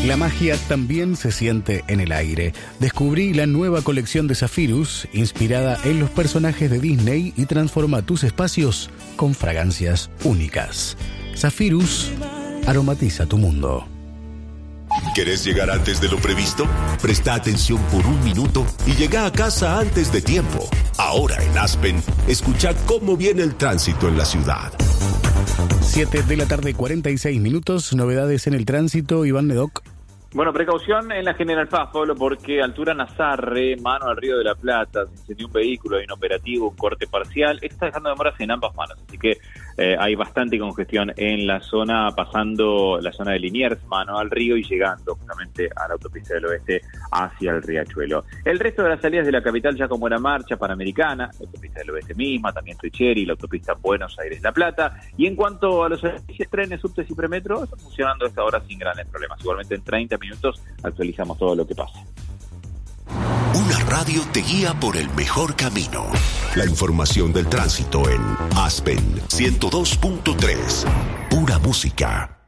La magia también se siente en el aire. Descubrí la nueva colección de Zephyrus, inspirada en los personajes de Disney, y transforma tus espacios con fragancias únicas. Zephyrus aromatiza tu mundo. ¿Querés llegar antes de lo previsto? Presta atención por un minuto y llega a casa antes de tiempo. Ahora en Aspen, escucha cómo viene el tránsito en la ciudad. 7 de la tarde, 46 minutos. Novedades en el tránsito, Iván Nedoc. Bueno, precaución en la General Paz, Pablo, porque altura Nazarre, mano al Río de la Plata, se incendió un vehículo, hay un operativo, un corte parcial, está dejando demoras en ambas manos, así que hay bastante congestión en la zona, pasando la zona de Liniers, mano al río, y llegando justamente a la autopista del oeste hacia el Riachuelo. El resto de las salidas de la capital ya con buena marcha: Panamericana, la autopista del oeste misma, también Tricheri, la autopista Buenos Aires-La Plata. Y en cuanto a los servicios, trenes, subtes y premetro, están funcionando a esta hora sin grandes problemas. Igualmente en 30 minutos actualizamos todo lo que pasa. Una radio te guía por el mejor camino. La información del tránsito en Aspen 102.3. Pura música.